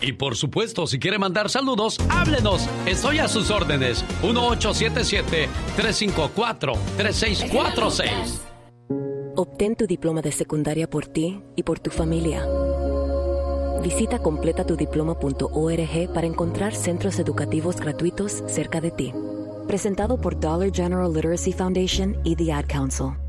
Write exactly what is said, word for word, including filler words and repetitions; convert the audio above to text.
Y por supuesto, si quiere mandar saludos, háblenos. Estoy a sus órdenes. uno ocho siete siete, tres cinco cuatro, tres seis cuatro seis. Obtén tu diploma de secundaria por ti y por tu familia. Visita completa tu diploma punto org para encontrar centros educativos gratuitos cerca de ti. Presentado por Dollar General Literacy Foundation y The Ad Council.